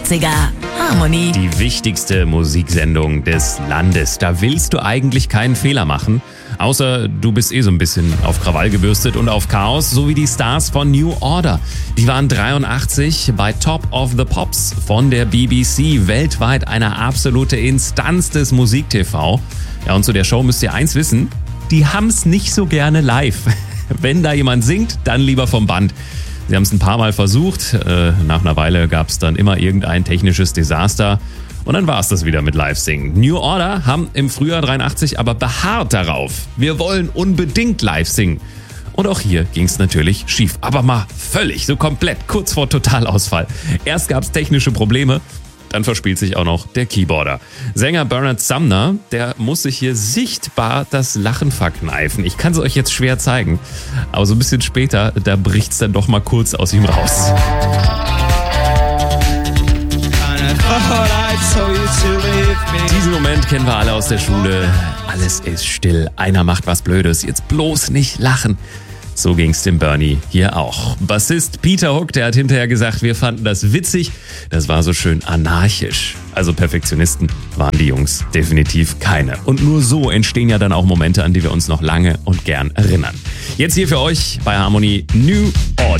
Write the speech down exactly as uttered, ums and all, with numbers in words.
neunziger. Harmony. Die wichtigste Musiksendung des Landes. Da willst du eigentlich keinen Fehler machen. Außer du bist eh so ein bisschen auf Krawall gebürstet und auf Chaos, so wie die Stars von New Order. Die waren dreiundachtzig bei Top of the Pops von der B B C. Weltweit eine absolute Instanz des Musik-T V. Ja, und zu der Show müsst ihr eins wissen, die haben's nicht so gerne live. Wenn da jemand singt, dann lieber vom Band. Sie haben es ein paar Mal versucht. Nach einer Weile gab es dann immer irgendein technisches Desaster. Und dann war es das wieder mit Live-Singen. New Order haben im Frühjahr dreiundachtzig aber beharrt darauf. Wir wollen unbedingt live singen. Und auch hier ging es natürlich schief. Aber mal völlig, so komplett, kurz vor Totalausfall. Erst gab es technische Probleme. Dann verspielt sich auch noch der Keyboarder. Sänger Bernard Sumner, der muss sich hier sichtbar das Lachen verkneifen. Ich kann es euch jetzt schwer zeigen, aber so ein bisschen später, da bricht es dann doch mal kurz aus ihm raus. Diesen Moment kennen wir alle aus der Schule. Alles ist still, einer macht was Blödes, jetzt bloß nicht lachen. So ging's dem Bernie hier auch. Bassist Peter Hook, der hat hinterher gesagt, wir fanden das witzig, das war so schön anarchisch. Also Perfektionisten waren die Jungs definitiv keine. Und nur so entstehen ja dann auch Momente, an die wir uns noch lange und gern erinnern. Jetzt hier für euch bei Harmony New Order.